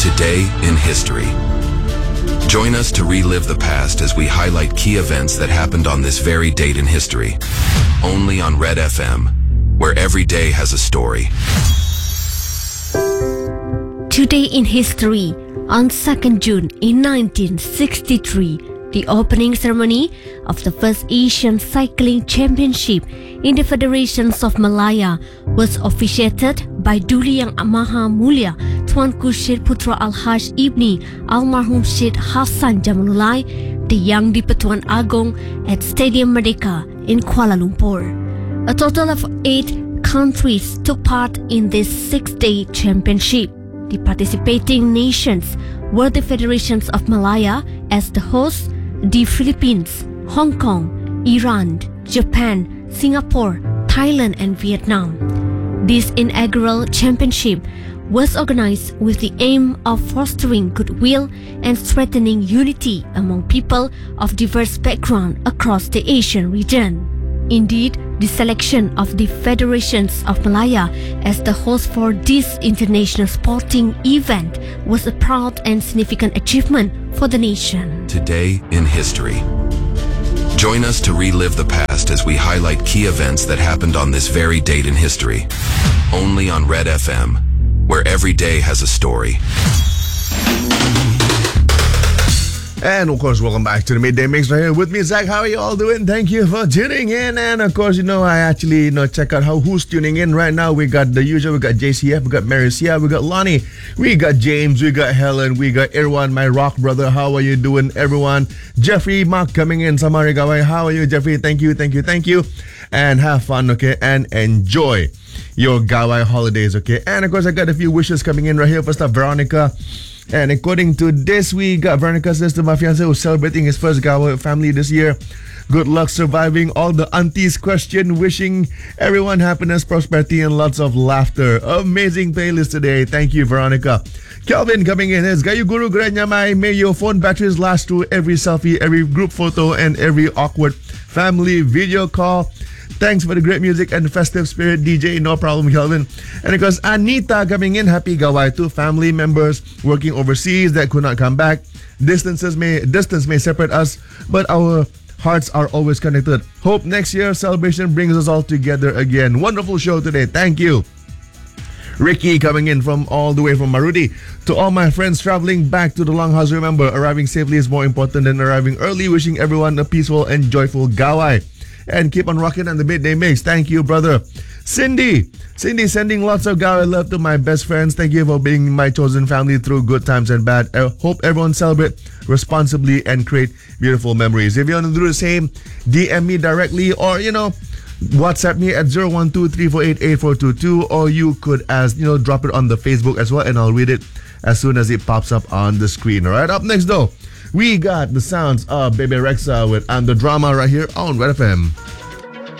Today in History. Join us to relive the past as we highlight key events that happened on this very date in history. Only on Red FM, where every day has a story. Today in History, on 2nd June in 1963, the opening ceremony of the first Asian Cycling Championship in the Federations of Malaya was officiated by Duli Yang Maha Mulia Tuanku Syed Putra Al-Haj Ibni Almarhum Syed Hassan Jamalulai, the Yang di-Pertuan Agong at Stadium Merdeka in Kuala Lumpur. A total of 8 countries took part in this 6-day championship. The participating nations were the Federations of Malaya as the hosts, the Philippines, Hong Kong, Iran, Japan, Singapore, Thailand and Vietnam. This inaugural championship was organized with the aim of fostering goodwill and strengthening unity among people of diverse backgrounds across the Asian region. Indeed, the selection of the Federations of Malaya as the host for this international sporting event was a proud and significant achievement for the nation. Today in History. Join us to relive the past as we highlight key events that happened on this very date in history. Only on Red FM, where every day has a story. And of course, welcome back to the Midday Mix right here with me, Zach. How are you all doing? Thank you for tuning in. And of course, I actually check out who's tuning in right now. We got the usual. We got JCF, we got Maricia, we got Lonnie, we got James, we got Helen, we got Irwan, my rock brother. How are you doing, everyone? Jeffrey Mark coming in. Samari Gawai. How are you, Jeffrey? Thank you. And have fun, okay? And enjoy your Gawai holidays, okay? And of course, I got a few wishes coming in right here. First up, Veronica. And according to this, we got Veronica says to my fiancé who's celebrating his first Gawai family this year. Good luck surviving all the aunties question. Wishing everyone happiness, prosperity, and lots of laughter. Amazing playlist today. Thank you, Veronica. Kelvin coming in is Gayu Guru Granyamai. May your phone batteries last through every selfie, every group photo, and every awkward family video call. Thanks for the great music and festive spirit, DJ. No problem, Kelvin. And of course, Anita coming in. Happy Gawai to family members working overseas that could not come back. Distance may separate us, but our hearts are always connected. Hope next year's celebration brings us all together again. Wonderful show today. Thank you. Ricky coming in from all the way from Marudi. To all my friends traveling back to the Longhouse, remember, arriving safely is more important than arriving early. Wishing everyone a peaceful and joyful Gawai. And keep on rocking on the Midday Mix. Thank you, brother. Cindy sending lots of Gawai love to my best friends. Thank you for being my chosen family through good times and bad. I hope everyone celebrate responsibly and create beautiful memories. If you want to do the same, DM me directly or, WhatsApp me at 012-348-8422, or you could drop it on the Facebook as well, and I'll read it as soon as it pops up on the screen. All right, up next though, we got the sounds of Bebe Rexha with And the Drama right here on Red FM.